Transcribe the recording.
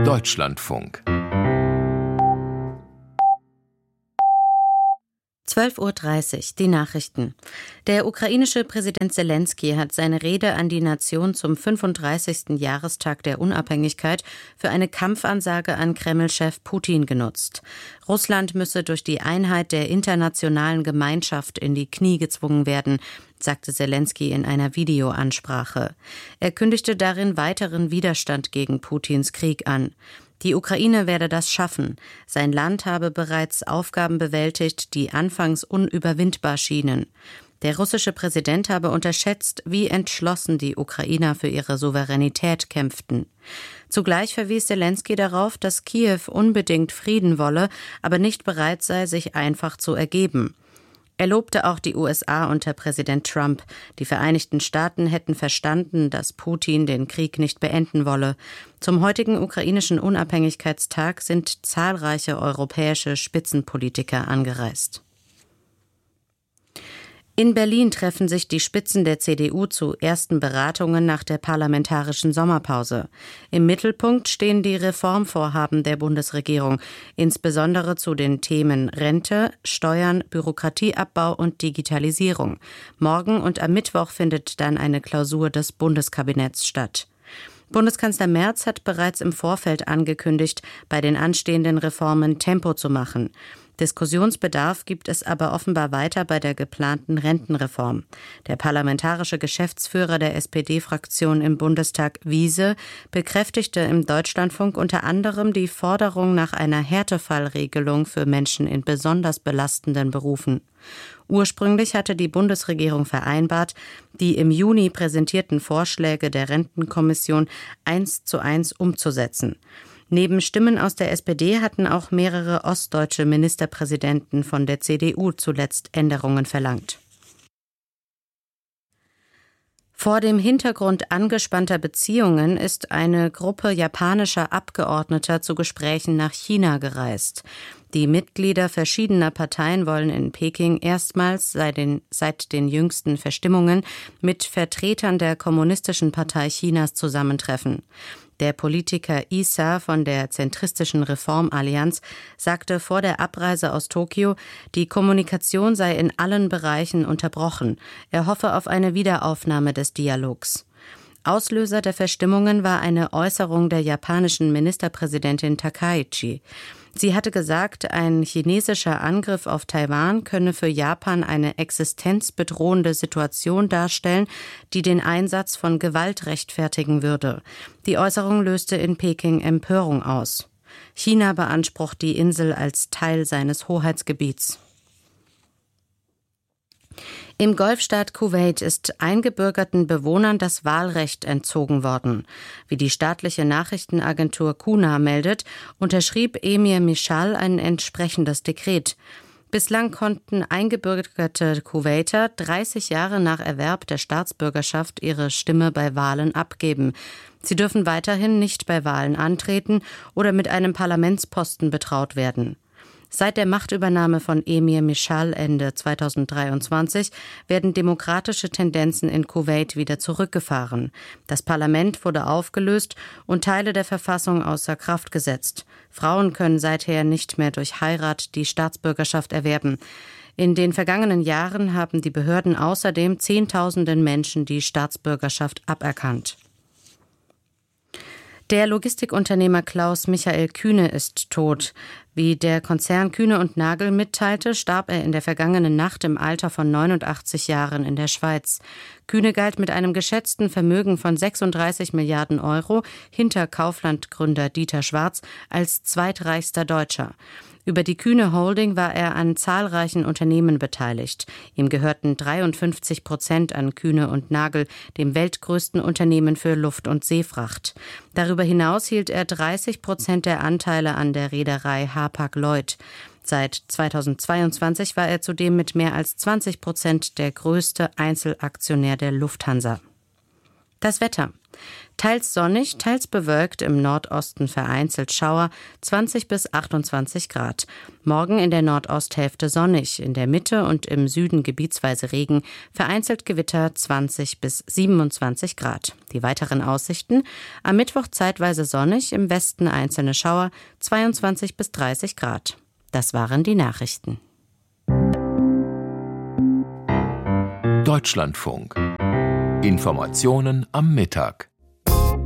Deutschlandfunk 12:30 Uhr, die Nachrichten. Der ukrainische Präsident Selenskyj hat seine Rede an die Nation zum 35. Jahrestag der Unabhängigkeit für eine Kampfansage an Kreml-Chef Putin genutzt. Russland müsse durch die Einheit der internationalen Gemeinschaft in die Knie gezwungen werden, sagte Selenskyj in einer Videoansprache. Er kündigte darin weiteren Widerstand gegen Putins Krieg an. Die Ukraine werde das schaffen. Sein Land habe bereits Aufgaben bewältigt, die anfangs unüberwindbar schienen. Der russische Präsident habe unterschätzt, wie entschlossen die Ukrainer für ihre Souveränität kämpften. Zugleich verwies Selenskyj darauf, dass Kiew unbedingt Frieden wolle, aber nicht bereit sei, sich einfach zu ergeben. Er lobte auch die USA unter Präsident Trump. Die Vereinigten Staaten hätten verstanden, dass Putin den Krieg nicht beenden wolle. Zum heutigen ukrainischen Unabhängigkeitstag sind zahlreiche europäische Spitzenpolitiker angereist. In Berlin treffen sich die Spitzen der CDU zu ersten Beratungen nach der parlamentarischen Sommerpause. Im Mittelpunkt stehen die Reformvorhaben der Bundesregierung, insbesondere zu den Themen Rente, Steuern, Bürokratieabbau und Digitalisierung. Morgen und am Mittwoch findet dann eine Klausur des Bundeskabinetts statt. Bundeskanzler Merz hat bereits im Vorfeld angekündigt, bei den anstehenden Reformen Tempo zu machen. Diskussionsbedarf gibt es aber offenbar weiter bei der geplanten Rentenreform. Der parlamentarische Geschäftsführer der SPD-Fraktion im Bundestag, Wiese, bekräftigte im Deutschlandfunk unter anderem die Forderung nach einer Härtefallregelung für Menschen in besonders belastenden Berufen. Ursprünglich hatte die Bundesregierung vereinbart, die im Juni präsentierten Vorschläge der Rentenkommission 1:1 umzusetzen. Neben Stimmen aus der SPD hatten auch mehrere ostdeutsche Ministerpräsidenten von der CDU zuletzt Änderungen verlangt. Vor dem Hintergrund angespannter Beziehungen ist eine Gruppe japanischer Abgeordneter zu Gesprächen nach China gereist. Die Mitglieder verschiedener Parteien wollen in Peking erstmals seit den jüngsten Verstimmungen mit Vertretern der Kommunistischen Partei Chinas zusammentreffen. Der Politiker Issa von der zentristischen Reformallianz sagte vor der Abreise aus Tokio, die Kommunikation sei in allen Bereichen unterbrochen. Er hoffe auf eine Wiederaufnahme des Dialogs. Auslöser der Verstimmungen war eine Äußerung der japanischen Ministerpräsidentin Takaichi. Sie hatte gesagt, ein chinesischer Angriff auf Taiwan könne für Japan eine existenzbedrohende Situation darstellen, die den Einsatz von Gewalt rechtfertigen würde. Die Äußerung löste in Peking Empörung aus. China beansprucht die Insel als Teil seines Hoheitsgebiets. Im Golfstaat Kuwait ist eingebürgerten Bewohnern das Wahlrecht entzogen worden. Wie die staatliche Nachrichtenagentur Kuna meldet, unterschrieb Emir Mishal ein entsprechendes Dekret. Bislang konnten eingebürgerte Kuwaiter 30 Jahre nach Erwerb der Staatsbürgerschaft ihre Stimme bei Wahlen abgeben. Sie dürfen weiterhin nicht bei Wahlen antreten oder mit einem Parlamentsposten betraut werden. Seit der Machtübernahme von Emir Mishal Ende 2023 werden demokratische Tendenzen in Kuwait wieder zurückgefahren. Das Parlament wurde aufgelöst und Teile der Verfassung außer Kraft gesetzt. Frauen können seither nicht mehr durch Heirat die Staatsbürgerschaft erwerben. In den vergangenen Jahren haben die Behörden außerdem Zehntausenden Menschen die Staatsbürgerschaft aberkannt. Der Logistikunternehmer Klaus Michael Kühne ist tot. Wie der Konzern Kühne und Nagel mitteilte, starb er in der vergangenen Nacht im Alter von 89 Jahren in der Schweiz. Kühne galt mit einem geschätzten Vermögen von 36 Milliarden Euro hinter Kaufland-Gründer Dieter Schwarz als zweitreichster Deutscher. Über die Kühne Holding war er an zahlreichen Unternehmen beteiligt. Ihm gehörten 53% an Kühne und Nagel, dem weltgrößten Unternehmen für Luft- und Seefracht. Darüber hinaus hielt er 30% der Anteile an der Reederei Hapag-Lloyd. Seit 2022 war er zudem mit mehr als 20% der größte Einzelaktionär der Lufthansa. Das Wetter. Teils sonnig, teils bewölkt, im Nordosten vereinzelt Schauer, 20 bis 28 Grad. Morgen in der Nordosthälfte sonnig, in der Mitte und im Süden gebietsweise Regen, vereinzelt Gewitter, 20 bis 27 Grad. Die weiteren Aussichten: am Mittwoch zeitweise sonnig, im Westen einzelne Schauer, 22 bis 30 Grad. Das waren die Nachrichten. Deutschlandfunk. Informationen am Mittag.